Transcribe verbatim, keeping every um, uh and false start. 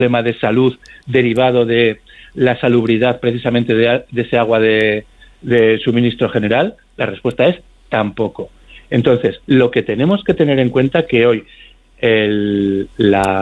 problema de salud derivado de la salubridad precisamente de, de ese agua de, de suministro general? La respuesta es tampoco. Entonces, lo que tenemos que tener en cuenta que hoy el, la